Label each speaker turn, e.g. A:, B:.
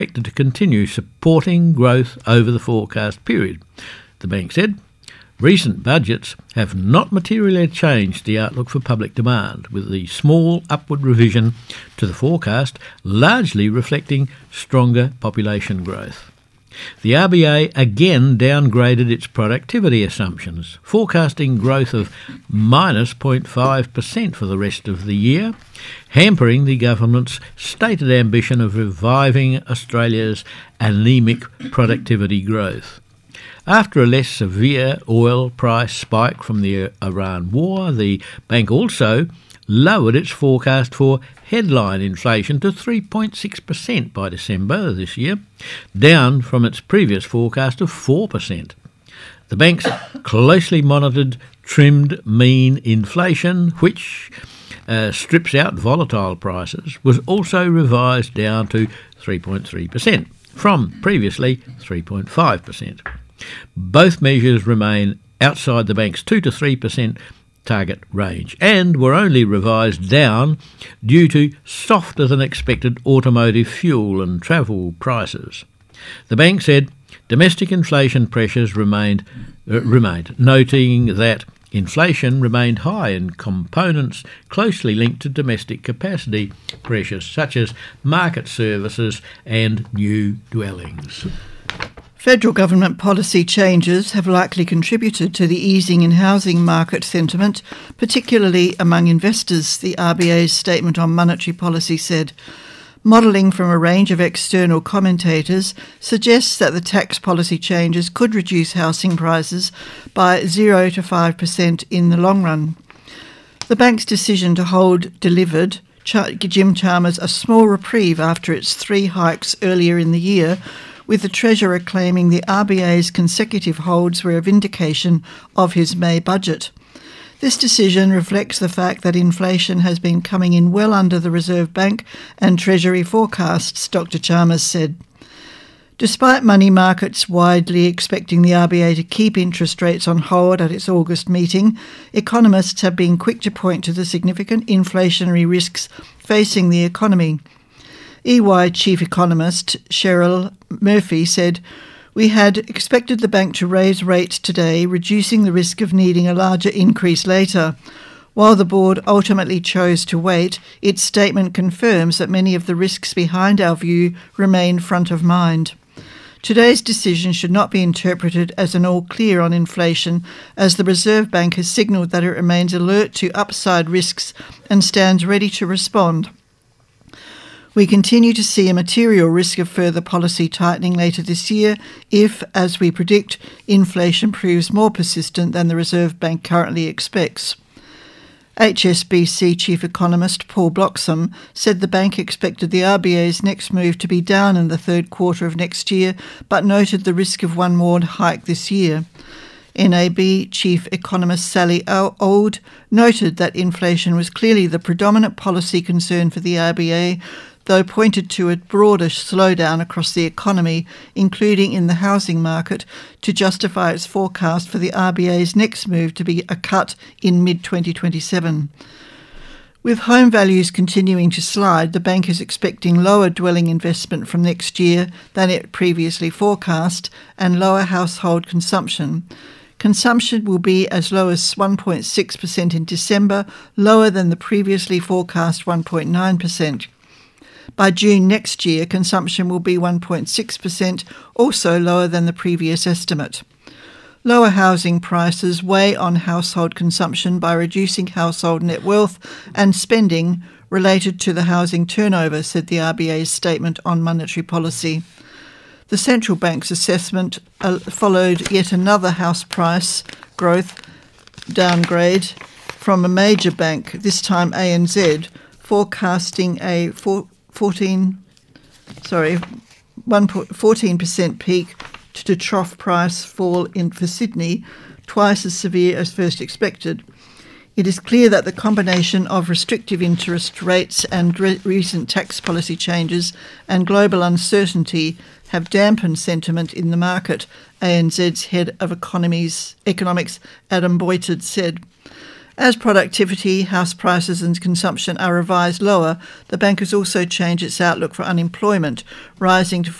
A: expected to continue supporting growth over the forecast period. The bank said recent budgets have not materially changed the outlook for public demand, with the small upward revision to the forecast largely reflecting stronger population growth. The RBA again downgraded its productivity assumptions, forecasting growth of minus 0.5% for the rest of the year, hampering the government's stated ambition of reviving Australia's anemic productivity growth. After a less severe oil price spike from the Iran war, the bank also lowered its forecast for headline inflation to 3.6% by December this year, down from its previous forecast of 4%. The bank's closely monitored trimmed mean inflation, which strips out volatile prices, was also revised down to 3.3%, from previously 3.5%. Both measures remain outside the bank's 2 to 3% target range and were only revised down due to softer than expected automotive fuel and travel prices. The bank said domestic inflation pressures remained, noting that inflation remained high in components closely linked to domestic capacity pressures such as market services and new dwellings.
B: Federal government policy changes have likely contributed to the easing in housing market sentiment, particularly among investors, the RBA's statement on monetary policy said. Modelling from a range of external commentators suggests that the tax policy changes could reduce housing prices by 0 to 5% in the long run. The bank's decision to hold delivered Jim Chalmers a small reprieve after its 3 hikes earlier in the year, with the Treasurer claiming the RBA's consecutive holds were a vindication of his May budget. This decision reflects the fact that inflation has been coming in well under the Reserve Bank and Treasury forecasts, Dr. Chalmers said. Despite money markets widely expecting the RBA to keep interest rates on hold at its August meeting, economists have been quick to point to the significant inflationary risks facing the economy. EY Chief Economist Cheryl Murphy said, "We had expected the bank to raise rates today, reducing the risk of needing a larger increase later. While the board ultimately chose to wait, its statement confirms that many of the risks behind our view remain front of mind. Today's decision should not be interpreted as an all clear on inflation, as the Reserve Bank has signalled that it remains alert to upside risks and stands ready to respond. We continue to see a material risk of further policy tightening later this year if, as we predict, inflation proves more persistent than the Reserve Bank currently expects." HSBC Chief Economist Paul Bloxham said the bank expected the RBA's next move to be down in the third quarter of next year, but noted the risk of one more hike this year. NAB Chief Economist Sally Auld noted that inflation was clearly the predominant policy concern for the RBA, though pointed to a broader slowdown across the economy, including in the housing market, to justify its forecast for the RBA's next move to be a cut in mid-2027. With home values continuing to slide, the bank is expecting lower dwelling investment from next year than it previously forecast and lower household consumption. Consumption will be as low as 1.6% in December, lower than the previously forecast 1.9%. By June next year, consumption will be 1.6%, also lower than the previous estimate. Lower housing prices weigh on household consumption by reducing household net wealth and spending related to the housing turnover, said the RBA's statement on monetary policy. The central bank's assessment followed yet another house price growth downgrade from a major bank, this time ANZ, forecasting a 14% peak to trough price fall for Sydney, twice as severe as first expected. It is clear that the combination of restrictive interest rates and recent tax policy changes and global uncertainty have dampened sentiment in the market, ANZ's head of economics Adam Boyton said. As productivity, house prices and consumption are revised lower, the bank has also changed its outlook for unemployment, rising to